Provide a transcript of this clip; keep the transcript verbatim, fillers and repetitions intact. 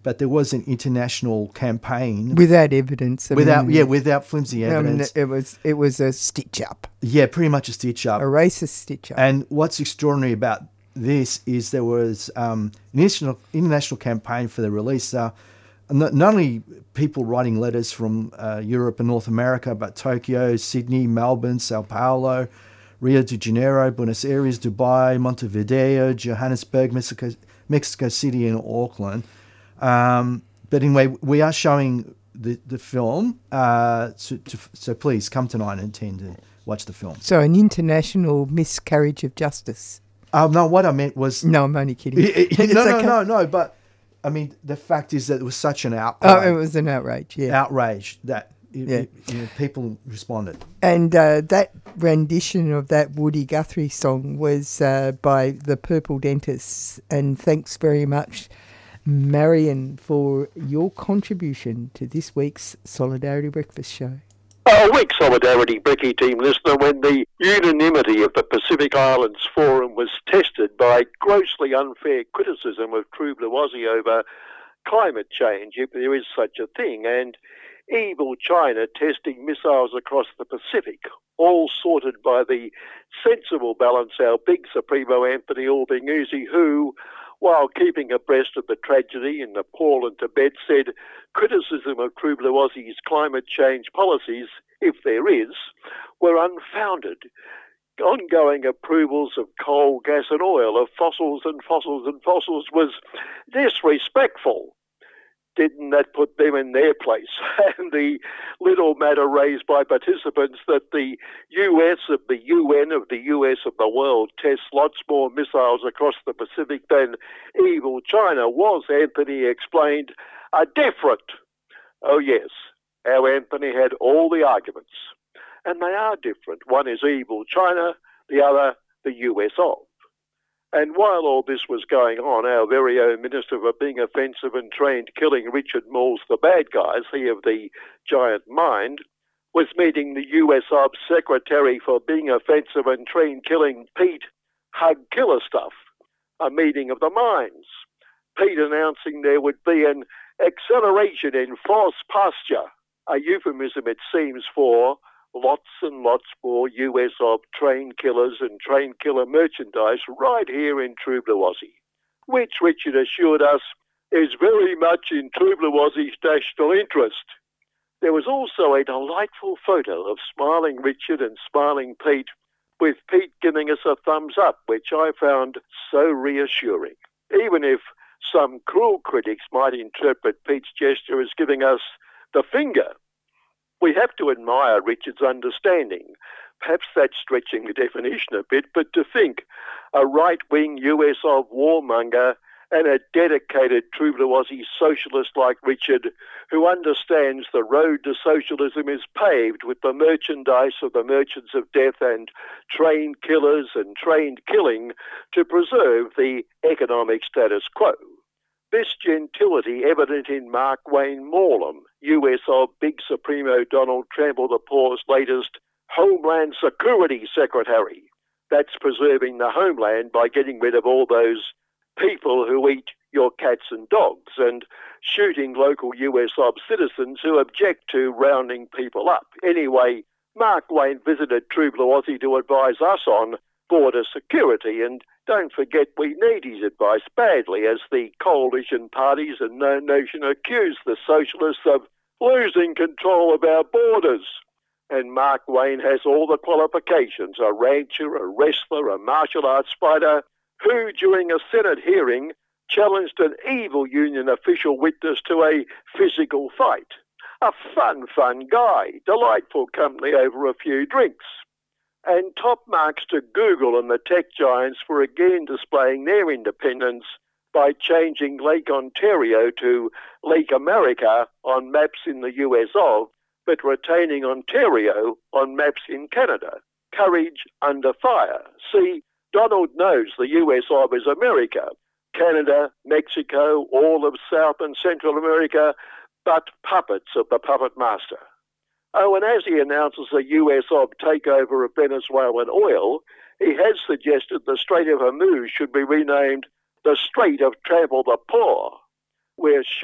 but there was an international campaign without evidence. I without mean, yeah, without flimsy I mean, evidence. it was it was a stitch up, Yeah, pretty much a stitch up, a racist stitch up. And what's extraordinary about this is there was um, an international international campaign for the release. Uh, not, not only people writing letters from uh, Europe and North America, but Tokyo, Sydney, Melbourne, Sao Paulo, Rio de Janeiro, Buenos Aires, Dubai, Montevideo, Johannesburg, Mexico, Mexico City, and Auckland. Um, but anyway, we are showing the, the film, uh, so, to, so please come to nine and ten to watch the film. So an international miscarriage of justice. Um, no, what I meant was... No, I'm only kidding. no, no, okay. no, no, but I mean, the fact is that it was such an outrage. Oh, it was an outrage, yeah. Outrage that it, yeah. it, you know, people responded. And uh, that rendition of that Woody Guthrie song was uh, by the Purple Dentists. And thanks very much, Marion, for your contribution to this week's Solidarity Breakfast Show. A weak Solidarity Brekkie team listener when the unanimity of the Pacific Islands Forum was tested by grossly unfair criticism of True Blue Aussie over climate change, if there is such a thing, and evil China testing missiles across the Pacific, all sorted by the sensible balance our big Supremo Anthony Albanese, who, while keeping abreast of the tragedy in Nepal and Tibet, said criticism of True Blue Aussie's climate change policies, if there is, were unfounded. Ongoing approvals of coal, gas and oil, of fossils and fossils and fossils was disrespectful. Didn't that put them in their place? And the little matter raised by participants that the U S of the U N of the U S of the world tests lots more missiles across the Pacific than evil China was, Anthony explained, are different. Oh yes, our Anthony had all the arguments. And they are different. One is evil China, the other the U S of. And while all this was going on, our very own Minister for Being Offensive and Trained Killing, Richard Mauls, the bad guys, he of the giant mind, was meeting the U S of Secretary for Being Offensive and Trained Killing, Pete Hug Killer Stuff, a meeting of the minds. Pete announcing there would be an acceleration in force posture, a euphemism it seems for lots and lots more U S of trained killers and trained killer merchandise right here in True Blue Aussie, which Richard assured us is very much in True Blue Aussie's national interest. There was also a delightful photo of smiling Richard and smiling Pete, with Pete giving us a thumbs up, which I found so reassuring. Even if some cruel critics might interpret Pete's gesture as giving us the finger, we have to admire Richard's understanding. Perhaps that's stretching the definition a bit, but to think a right-wing U S of warmonger and a dedicated True Blue Aussie socialist like Richard, who understands the road to socialism is paved with the merchandise of the merchants of death and trained killers and trained killing to preserve the economic status quo. This gentility evident in Mark Wayne Morlam, U S of Big Supremo Donald Trample the Paw's latest Homeland Security Secretary. That's preserving the homeland by getting rid of all those people who eat your cats and dogs and shooting local U S of citizens who object to rounding people up. Anyway, Mark Wayne visited True Blue Aussie to advise us on border security, and don't forget we need his advice badly as the coalition parties and No Nation accuse the socialists of losing control of our borders. And Mark Wayne has all the qualifications, a rancher, a wrestler, a martial arts fighter, who during a Senate hearing challenged an evil union official witness to a physical fight. A fun, fun guy, delightful company over a few drinks. And top marks to Google and the tech giants for again displaying their independence by changing Lake Ontario to Lake America on maps in the U S of, but retaining Ontario on maps in Canada. Courage under fire. See, Donald knows the U S of is America, Canada, Mexico, all of South and Central America, but puppets of the puppet master. Oh, and as he announces a U S of takeover of Venezuelan oil, he has suggested the Strait of Hormuz should be renamed the Strait of Trample the Paw, where